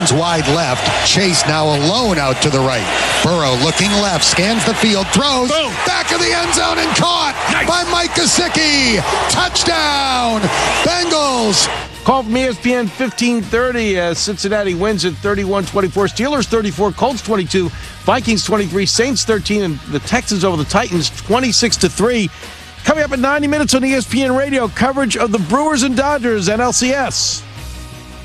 Wide left. Chase now alone out to the right. Burrow looking left, scans the field, throws. Boom. Back of the end zone and caught by Mike Gesicki. Touchdown, Bengals. Call from ESPN 1530 as Cincinnati wins at 31-24. Steelers 34, Colts 22, Vikings 23, Saints 13, and the Texans over the Titans 26-3. Coming up at 90 minutes on ESPN Radio, coverage of the Brewers and Dodgers NLCS.